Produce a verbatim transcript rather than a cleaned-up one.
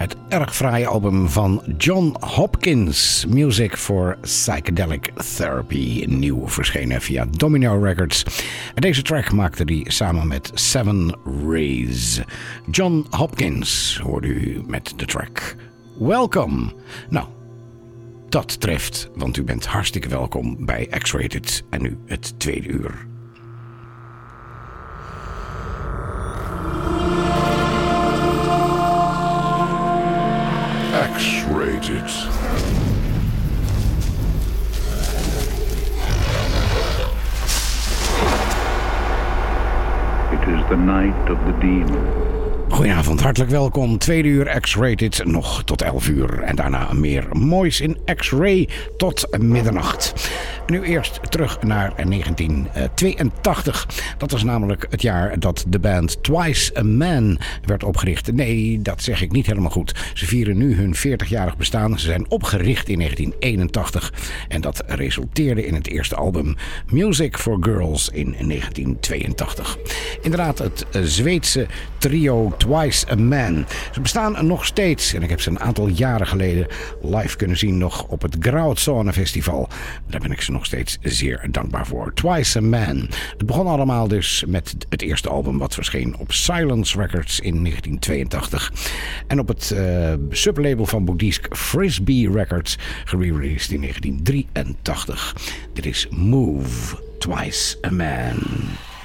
Het erg fraaie album van John Hopkins, Music for Psychedelic Therapy, nieuw verschenen via Domino Records. En deze track maakte hij samen met Seven Rays. John Hopkins hoorde u met de track Welcome. Nou, dat treft, want u bent hartstikke welkom bij X-Rated en nu het tweede uur. X-Rated. It is the night of the demon. Goedenavond, hartelijk welkom. Tweede uur X-Rated, nog tot elf uur. En daarna meer moois in X-Ray tot middernacht. Nu eerst terug naar negentien tweeëntachtig. Dat was namelijk het jaar dat de band Twice a Man werd opgericht. Nee, dat zeg ik niet helemaal goed. Ze vieren nu hun veertigjarig bestaan. Ze zijn opgericht in negentien eenentachtig. En dat resulteerde in het eerste album Music for Girls in negentien tweeëntachtig. Inderdaad, het Zweedse trio Twice a Man. Ze bestaan nog steeds en ik heb ze een aantal jaren geleden live kunnen zien nog op het Grautzone Festival. Daar ben ik ze nog steeds zeer dankbaar voor. Twice a Man. Het begon allemaal dus met het eerste album wat verscheen op Silence Records in negentien tweeëntachtig. En op het uh, sublabel van Boeddhisk Frisbee Records gereleased in negentien drieëntachtig. Dit is Move, Twice a Man.